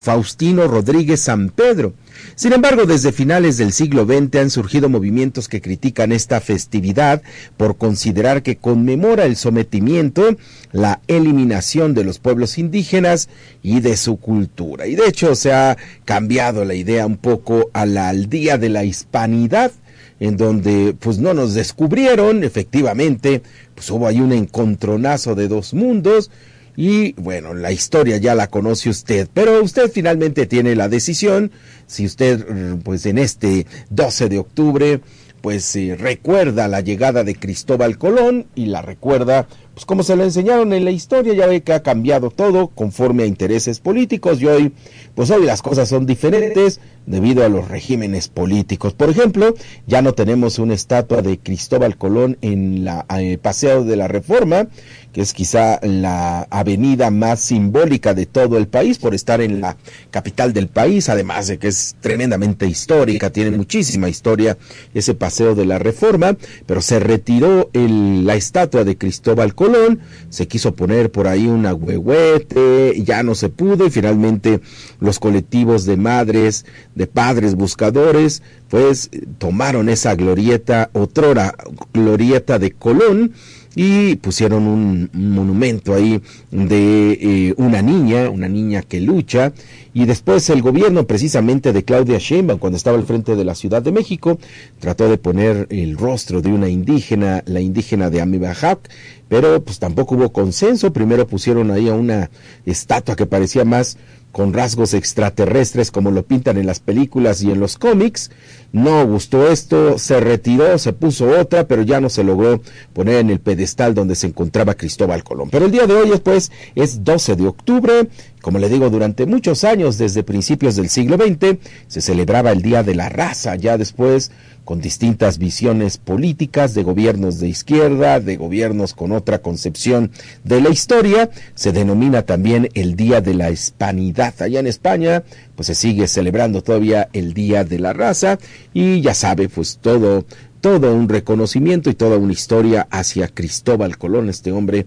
Faustino Rodríguez San Pedro. Sin embargo, desde finales del siglo XX han surgido movimientos que critican esta festividad por considerar que conmemora el sometimiento, la eliminación de los pueblos indígenas y de su cultura. Y de hecho se ha cambiado la idea un poco al Día de la Hispanidad, en donde pues no nos descubrieron, efectivamente, pues hubo ahí un encontronazo de dos mundos. Y bueno, la historia ya la conoce usted, pero usted finalmente tiene la decisión, si usted pues en este 12 de octubre pues recuerda la llegada de Cristóbal Colón y la recuerda pues como se la enseñaron en la historia. Ya ve que ha cambiado todo conforme a intereses políticos y hoy las cosas son diferentes debido a los regímenes políticos. Por ejemplo, ya no tenemos una estatua de Cristóbal Colón en la Paseo de la Reforma, que es quizá la avenida más simbólica de todo el país por estar en la capital del país, además de que es tremendamente histórica, tiene muchísima historia ese Paseo de la Reforma, pero se retiró la estatua de Cristóbal Colón, se quiso poner por ahí un agüehuete, ya no se pudo y finalmente los colectivos de madres, de padres buscadores, pues tomaron esa glorieta, otrora glorieta de Colón, y pusieron un monumento ahí de una niña que lucha, y después el gobierno precisamente de Claudia Sheinbaum, cuando estaba al frente de la Ciudad de México, trató de poner el rostro de una indígena, la indígena de Amibajac, pero pues tampoco hubo consenso. Primero pusieron ahí a una estatua que parecía más con rasgos extraterrestres como lo pintan en las películas y en los cómics. No gustó esto, se retiró, se puso otra, pero ya no se logró poner en el pedestal donde se encontraba Cristóbal Colón. Pero el día de hoy es 12 de octubre, como le digo, durante muchos años, desde principios del siglo XX, se celebraba el Día de la Raza, ya después con distintas visiones políticas de gobiernos de izquierda, de gobiernos con otra concepción de la historia, se denomina también el Día de la Hispanidad. Allá en España, pues se sigue celebrando todavía el Día de la Raza, y ya sabe, pues todo un reconocimiento y toda una historia hacia Cristóbal Colón, este hombre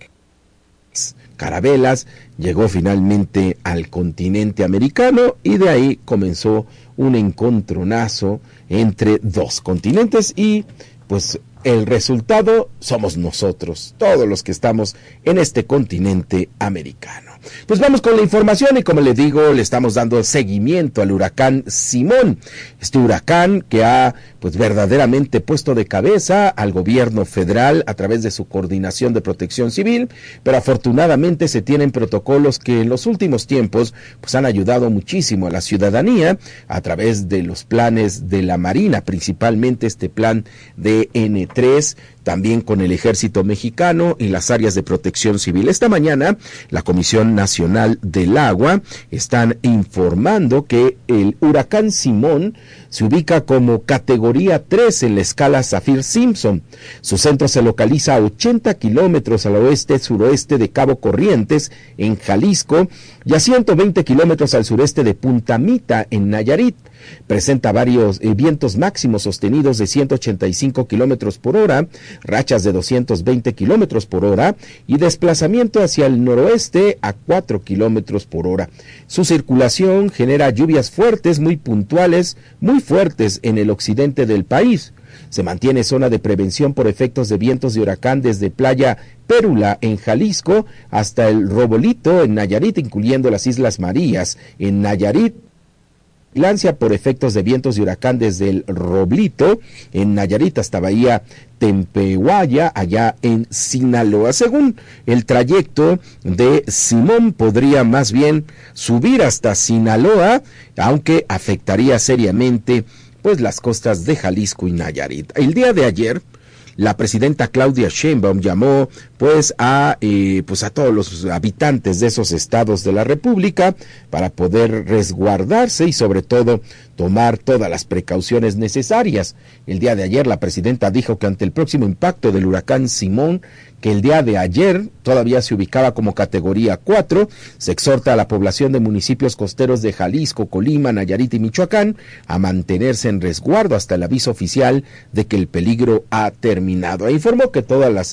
carabelas, llegó finalmente al continente americano y de ahí comenzó un encontronazo entre dos continentes y pues el resultado somos nosotros, todos los que estamos en este continente americano. Pues vamos con la información y como le digo, le estamos dando seguimiento al huracán Simón. Este huracán que ha pues verdaderamente puesto de cabeza al gobierno federal a través de su coordinación de protección civil, pero afortunadamente se tienen protocolos que en los últimos tiempos pues han ayudado muchísimo a la ciudadanía a través de los planes de la Marina, principalmente este plan de N3, también con el Ejército Mexicano y las áreas de protección civil. Esta mañana, la Comisión Nacional del Agua están informando que el huracán Simón se ubica como categoría 3 en la escala Saffir-Simpson. Su centro se localiza a 80 kilómetros al oeste-suroeste de Cabo Corrientes, en Jalisco, y a 120 kilómetros al sureste de Punta Mita, en Nayarit. Presenta varios vientos máximos sostenidos de 185 kilómetros por hora, rachas de 220 kilómetros por hora y desplazamiento hacia el noroeste a 4 kilómetros por hora. Su circulación genera lluvias fuertes, muy puntuales, muy fuertes en el occidente del país. Se mantiene zona de prevención por efectos de vientos de huracán desde Playa Pérula en Jalisco hasta el Robolito en Nayarit, incluyendo las Islas Marías en Nayarit. Vigilancia por efectos de vientos de huracán desde el Roblito en Nayarit hasta Bahía Tempehuaya, allá en Sinaloa. Según el trayecto de Simón, podría más bien subir hasta Sinaloa, aunque afectaría seriamente pues las costas de Jalisco y Nayarit. El día de ayer, la presidenta Claudia Sheinbaum llamó pues a todos los habitantes de esos estados de la República para poder resguardarse y sobre todo tomar todas las precauciones necesarias. El día de ayer la presidenta dijo que ante el próximo impacto del huracán Simón, que el día de ayer todavía se ubicaba como categoría 4, se exhorta a la población de municipios costeros de Jalisco, Colima, Nayarit y Michoacán a mantenerse en resguardo hasta el aviso oficial de que el peligro ha terminado. E informó que todas las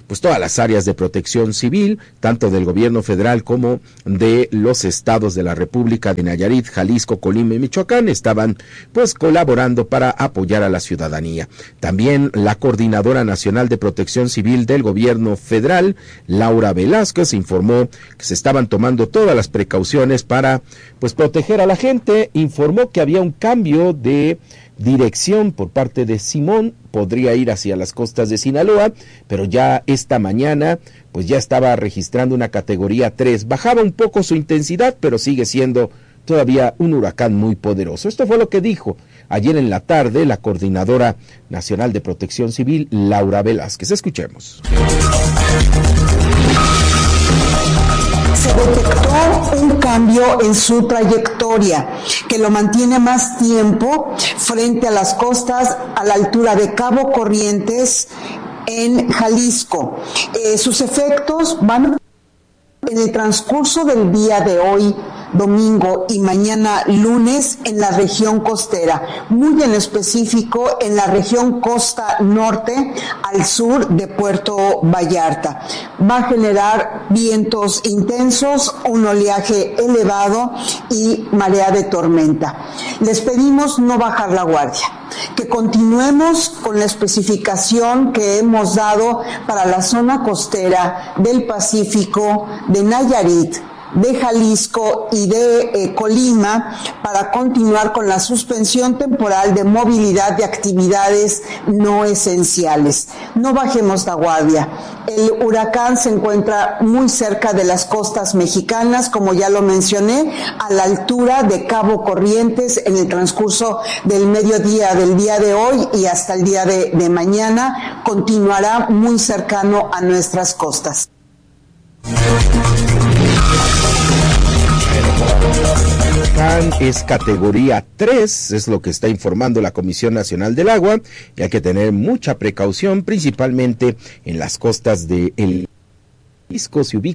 pues todas las áreas de protección civil, tanto del gobierno federal como de los estados de la República de Nayarit, Jalisco, Colima y Michoacán, estaban pues colaborando para apoyar a la ciudadanía. También la Coordinadora Nacional de Protección Civil del gobierno federal, Laura Velázquez, informó que se estaban tomando todas las precauciones para pues proteger a la gente. Informó que había un cambio de dirección por parte de Simón, podría ir hacia las costas de Sinaloa, pero ya esta mañana pues ya estaba registrando una categoría 3, bajaba un poco su intensidad, pero sigue siendo todavía un huracán muy poderoso. Esto fue lo que dijo ayer en la tarde la Coordinadora Nacional de Protección Civil, Laura Velázquez. Escuchemos. Se detectó un cambio en su trayectoria que lo mantiene más tiempo frente a las costas a la altura de Cabo Corrientes en Jalisco. Sus efectos van en el transcurso del día de hoy, domingo, y mañana lunes en la región costera, muy en específico en la región costa norte al sur de Puerto Vallarta. Va a generar vientos intensos, un oleaje elevado y marea de tormenta. Les pedimos no bajar la guardia, que continuemos con la especificación que hemos dado para la zona costera del Pacífico, de Nayarit, de Jalisco y de Colima, para continuar con la suspensión temporal de movilidad de actividades no esenciales. No bajemos la guardia. El huracán se encuentra muy cerca de las costas mexicanas, como ya lo mencioné, a la altura de Cabo Corrientes en el transcurso del mediodía del día de hoy y hasta el día de mañana continuará muy cercano a nuestras costas. Es categoría 3, es lo que está informando la Comisión Nacional del Agua, y hay que tener mucha precaución, principalmente en las costas de Jalisco. Se ubica